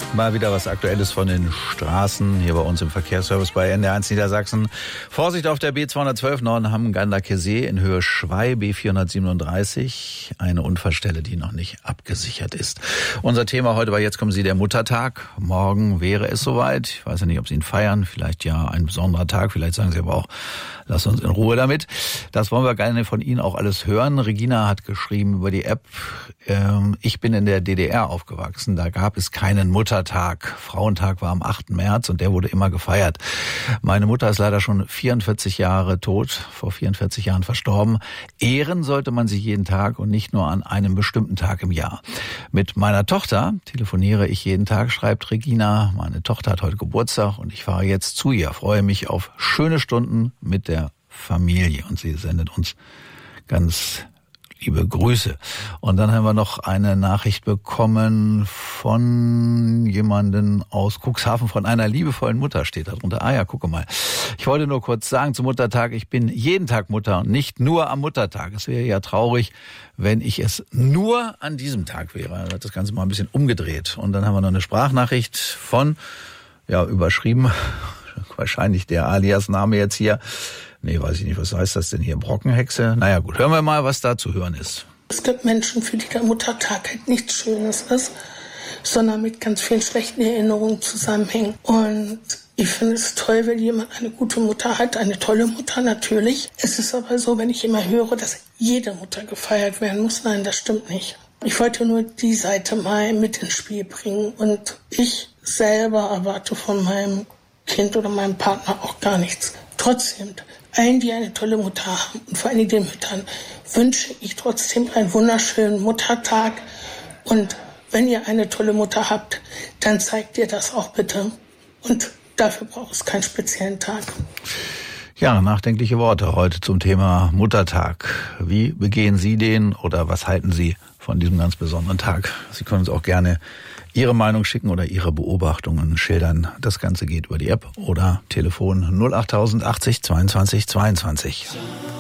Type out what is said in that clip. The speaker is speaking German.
Mal wieder was Aktuelles von den Straßen hier bei uns im Verkehrsservice bei NDR1 Niedersachsen. Vorsicht auf der B212 Nordenham-Gandaker-See in Höhe Schwei, B437. Eine Unfallstelle, die noch nicht abgesichert ist. Unser Thema heute war Jetzt kommen Sie, der Muttertag. Morgen wäre es soweit. Ich weiß ja nicht, ob Sie ihn feiern. Vielleicht ja ein besonderer Tag. Vielleicht sagen Sie aber auch, lass uns in Ruhe damit. Das wollen wir gerne von Ihnen auch alles hören. Regina hat geschrieben über die App, ich bin in der DDR aufgewachsen. Da gab es keinen Muttertag. Frauentag war am 8. März und der wurde immer gefeiert. Meine Mutter ist leider schon 44 Jahre tot, vor 44 Jahren verstorben. Ehren sollte man sie jeden Tag und nicht nur an einem bestimmten Tag im Jahr. Mit meiner Tochter telefoniere ich jeden Tag, schreibt Regina. Meine Tochter hat heute Geburtstag und ich fahre jetzt zu ihr. Freue mich auf schöne Stunden mit der Familie. Und sie sendet uns ganz liebe Grüße. Und dann haben wir noch eine Nachricht bekommen von jemanden aus Cuxhaven, von einer liebevollen Mutter steht da drunter. Ah ja, gucke mal. Ich wollte nur kurz sagen zum Muttertag, ich bin jeden Tag Mutter und nicht nur am Muttertag. Es wäre ja traurig, wenn ich es nur an diesem Tag wäre. Dann hat das Ganze mal ein bisschen umgedreht. Und dann haben wir noch eine Sprachnachricht von, ja, überschrieben, wahrscheinlich der Alias-Name jetzt hier. Nee, weiß ich nicht, was heißt das denn hier? Brockenhexe? Naja gut, hören wir mal, was da zu hören ist. Es gibt Menschen, für die der Muttertag halt nichts Schönes ist, sondern mit ganz vielen schlechten Erinnerungen zusammenhängt. Und ich finde es toll, wenn jemand eine gute Mutter hat, eine tolle Mutter natürlich. Es ist aber so, wenn ich immer höre, dass jede Mutter gefeiert werden muss. Nein, das stimmt nicht. Ich wollte nur die Seite mal mit ins Spiel bringen. Und ich selber erwarte von meinem Kind oder meinem Partner auch gar nichts. Trotzdem, allen, die eine tolle Mutter haben und vor allem den Müttern, wünsche ich trotzdem einen wunderschönen Muttertag. Und wenn ihr eine tolle Mutter habt, dann zeigt ihr das auch bitte. Und dafür braucht es keinen speziellen Tag. Ja, nachdenkliche Worte heute zum Thema Muttertag. Wie begehen Sie den oder was halten Sie von diesem ganz besonderen Tag? Sie können uns auch gerne Ihre Meinung schicken oder Ihre Beobachtungen schildern. Das Ganze geht über die App oder Telefon 08000 80 22 22.